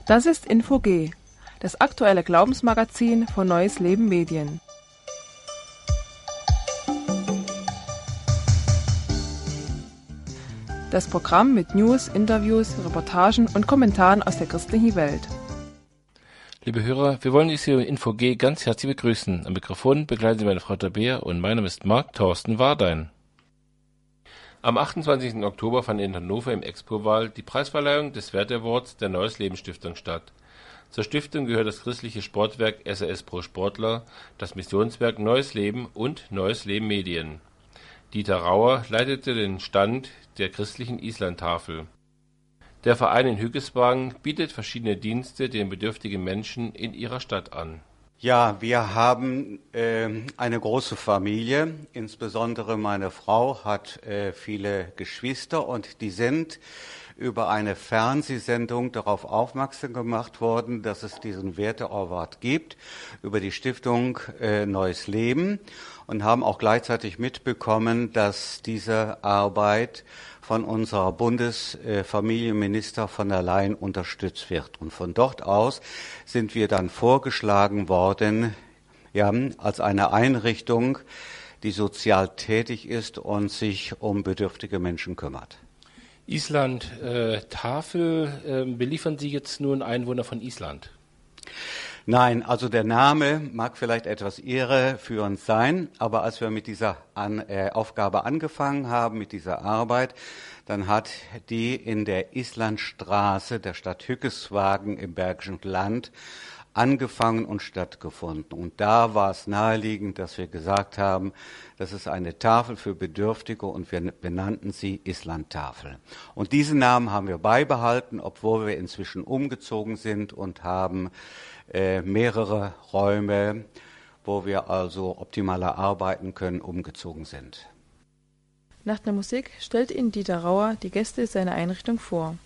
Das ist Info-G, das aktuelle Glaubensmagazin von Neues Leben Medien. Das Programm mit News, Interviews, Reportagen und Kommentaren aus der christlichen Welt. Liebe Hörer, wir wollen Sie hier Info-G ganz herzlich begrüßen. Am Mikrofon begleiten Sie meine Frau Tabea und mein Name ist Marc Thorsten Wardein. Am 28. Oktober fand in Hannover im Expo-Wahl die Preisverleihung des Wert Awards der Neues Leben Stiftung statt. Zur Stiftung gehört das christliche Sportwerk SAS Pro Sportler, das Missionswerk Neues Leben und Neues Leben Medien. Dieter Rauer leitete den Stand der christlichen Islandtafel. Der Verein in Hüggelswagen bietet verschiedene Dienste den bedürftigen Menschen in ihrer Stadt an. Ja, wir haben eine große Familie. Insbesondere meine Frau hat viele Geschwister und die sind über eine Fernsehsendung darauf aufmerksam gemacht worden, dass es diesen Werte Award gibt über die Stiftung Neues Leben und haben auch gleichzeitig mitbekommen, dass diese Arbeit von unserer Bundesfamilienminister von der Leyen unterstützt wird. Und von dort aus sind wir dann vorgeschlagen worden, ja, als eine Einrichtung, die sozial tätig ist und sich um bedürftige Menschen kümmert. Island Tafel, beliefern Sie jetzt nur einen Einwohner von Island? Nein, also der Name mag vielleicht etwas irreführend sein, aber als wir mit dieser Aufgabe angefangen haben, mit dieser Arbeit, dann hat die in der Islandstraße der Stadt Hüggelswagen im Bergischen Land angefangen und stattgefunden. Und da war es naheliegend, dass wir gesagt haben, das ist eine Tafel für Bedürftige und wir benannten sie Islandtafel. Und diesen Namen haben wir beibehalten, obwohl wir inzwischen umgezogen sind und haben mehrere Räume, wo wir also optimaler arbeiten können, umgezogen sind. Nach der Musik stellt Ihnen Dieter Rauer die Gäste seiner Einrichtung vor.